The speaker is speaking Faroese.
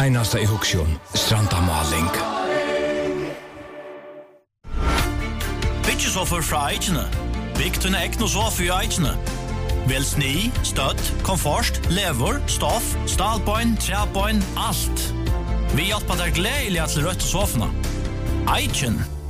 Einasta I Huxion, Strandamaling. Byggjesoffer fra Eichene. Bygg til egn og sofa I Eichene. Vel sni, støtt, komfort, lever, stoff, stalbøyn, træbøyn, alt. Vi hjelper deg gledelig til rødt sofene. Eichen.